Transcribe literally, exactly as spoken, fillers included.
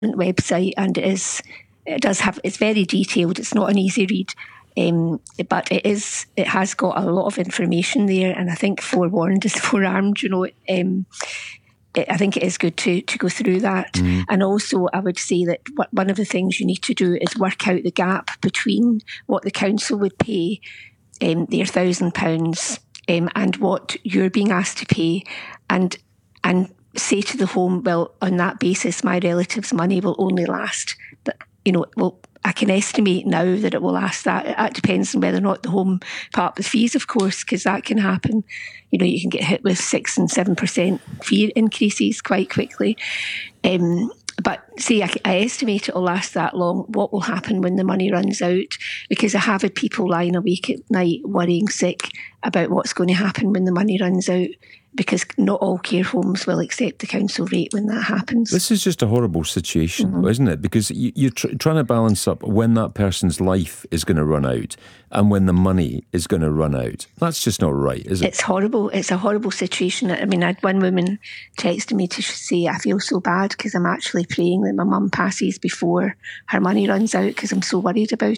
website, and it is it does have it's very detailed. It's not an easy read, um, but it is it has got a lot of information there, and I think forewarned is forearmed. You know, um, it, I think it is good to to go through that, mm. and also I would say that one of the things you need to do is work out the gap between what the council would pay, um, their thousand pounds, um, and what you're being asked to pay, and and. say to the home, well, on that basis, my relative's money will only last, that, you know, well, I can estimate now that it will last that. It depends on whether or not the home part the fees, of course, because that can happen. You know, you can get hit with six and seven percent fee increases quite quickly. Um, but see, I, I estimate it will last that long. What will happen when the money runs out? Because I have had people lying awake at night worrying sick about what's going to happen when the money runs out, because not all care homes will accept the council rate when that happens. This is just a horrible situation, mm-hmm. isn't it? Because you, you're tr- trying to balance up when that person's life is going to run out and when the money is going to run out. That's just not right, is it? It's horrible. It's a horrible situation. I mean, I had one woman texted me to say, I feel so bad because I'm actually praying that my mum passes before her money runs out because I'm so worried about